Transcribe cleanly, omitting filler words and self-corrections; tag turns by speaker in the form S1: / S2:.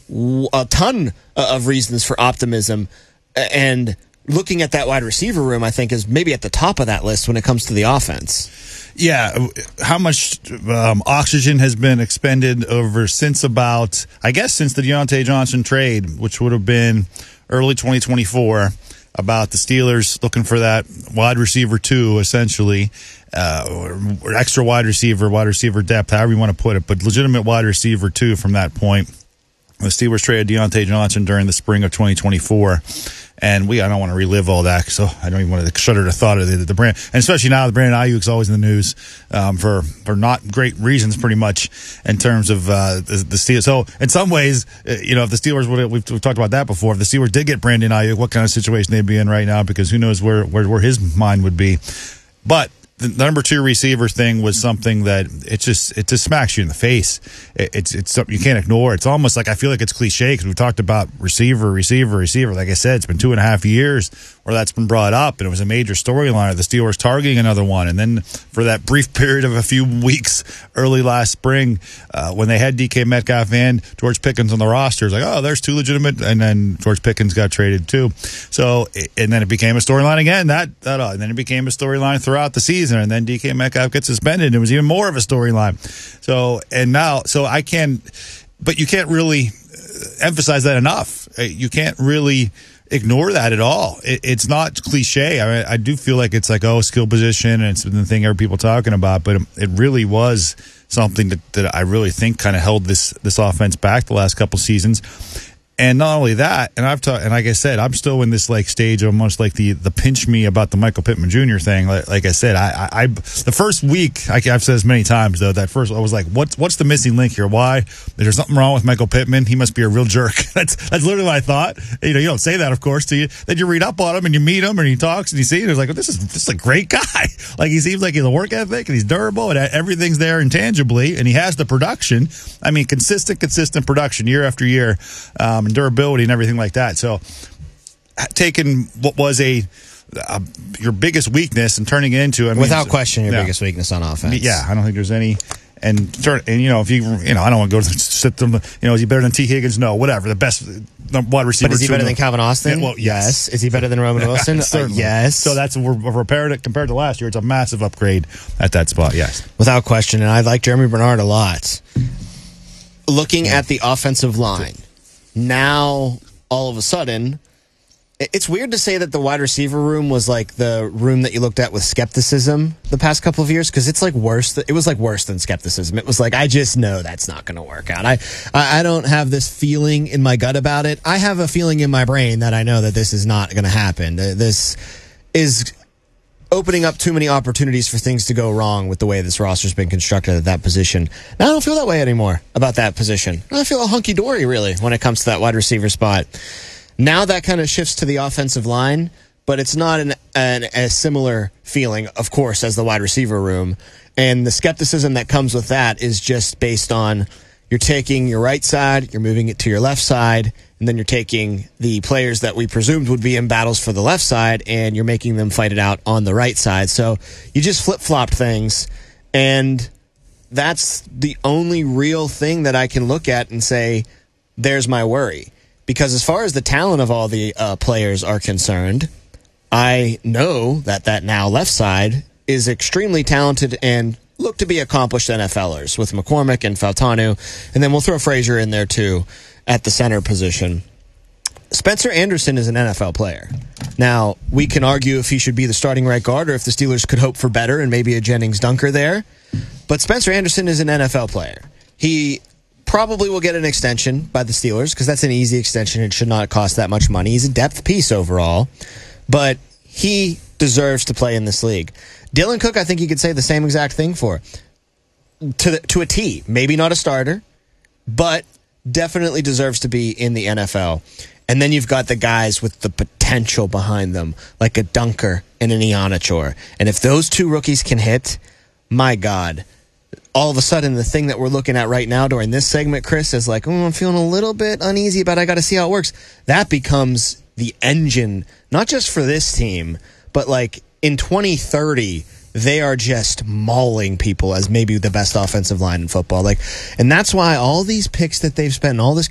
S1: a ton of reasons for optimism. And looking at that wide receiver room, I think, is maybe at the top of that list when it comes to the offense.
S2: Yeah, how much oxygen has been expended since the Diontae Johnson trade, which would have been early 2024, about the Steelers looking for that wide receiver 2, essentially, or extra wide receiver depth, however you want to put it, but legitimate wide receiver 2 from that point. The Steelers traded Diontae Johnson during the spring of 2024. And I don't want to relive all that, so I don't even want to shudder the thought of the brand. And especially now, the Brandon Ayuk's always in the news for not great reasons, pretty much, in terms of the Steelers. So in some ways, if the Steelers we've talked about that before. If the Steelers did get Brandon Ayuk, what kind of situation they'd be in right now? Because who knows where his mind would be. But the number 2 receiver thing was something that it just smacks you in the face. It's something you can't ignore. It's almost like, I feel like it's cliche because we've talked about receiver. Like I said, it's been 2.5 years where that's been brought up, and it was a major storyline of the Steelers targeting another one. And then for that brief period of a few weeks early last spring, when they had DK Metcalf and George Pickens on the roster, it's like, oh, there's 2 legitimate, and then George Pickens got traded too. So, and then it became a storyline again. And then it became a storyline throughout the season. And then DK Metcalf gets suspended, and it was even more of a storyline. But you can't really emphasize that enough. You can't really ignore that at all. It's not cliche. I mean, I do feel like it's like, skill position, and it's the thing every people talking about, but it really was something that I really think kind of held this offense back the last couple seasons. And not only that, and like I said, I'm still in this stage of almost like the pinch me about the Michael Pittman Jr. thing. Like I said, I the first week, I've said this many times though, that first I was like, what's the missing link here? Why? There's something wrong with Michael Pittman. He must be a real jerk. That's literally what I thought. You don't say that, of course, to you. Then you read up on him and you meet him and he talks and you see, and it's like, this is a great guy. Like, he seems like he has a work ethic and he's durable and everything's there intangibly, and he has the production. I mean, consistent production year after year. And durability and everything like that. So taking what was your biggest weekness and turning it into,
S1: without question, your biggest weakness on offense.
S2: Yeah, I don't think there's any. If you I don't want to go sit them. Is he better than T. Higgins? No, whatever. The best wide receiver.
S1: But is he better than Calvin Austin?
S2: Yeah, well, yes.
S1: Is he better than Roman Wilson? Yes.
S2: So that's compared to last year. It's a massive upgrade at that spot. Yes,
S1: without question. And I like Jeremy Bernard a lot. Looking at the offensive line. Now, all of a sudden, it's weird to say that the wide receiver room was like the room that you looked at with skepticism the past couple of years, because it's like worse. It was like worse than skepticism. It was like, I just know that's not going to work out. I don't have this feeling in my gut about it. I have a feeling in my brain that I know that this is not going to happen. This is opening up too many opportunities for things to go wrong with the way this roster's been constructed at that position. Now, I don't feel that way anymore about that position. I feel hunky-dory, really, when it comes to that wide receiver spot. Now that kind of shifts to the offensive line, but it's not a similar feeling, of course, as the wide receiver room. And the skepticism that comes with that is just based on you're taking your right side, you're moving it to your left side, and then you're taking the players that we presumed would be in battles for the left side, and you're making them fight it out on the right side. So you just flip-flopped things, and that's the only real thing that I can look at and say, there's my worry. Because as far as the talent of all the players are concerned, I know that now left side is extremely talented and look to be accomplished NFLers with McCormick and Fautanu, and then we'll throw Frazier in there too at the center position. Spencer Anderson is an NFL player. Now, we can argue if he should be the starting right guard or if the Steelers could hope for better and maybe a Jennings Dunker there, but Spencer Anderson is an NFL player. He probably will get an extension by the Steelers because that's an easy extension. It should not cost that much money. He's a depth piece overall, but he deserves to play in this league. Dylan Cook, I think you could say the same exact thing for. To a T. Maybe not a starter, but definitely deserves to be in the NFL. And then you've got the guys with the potential behind them, like a Dunker and an Ianachor. And if those two rookies can hit, my God, all of a sudden the thing that we're looking at right now during this segment, Chris, is like, I'm feeling a little bit uneasy, but I got to see how it works. That becomes the engine, not just for this team, but like in 2030, they are just mauling people as maybe the best offensive line in football. And that's why all these picks that they've spent, all this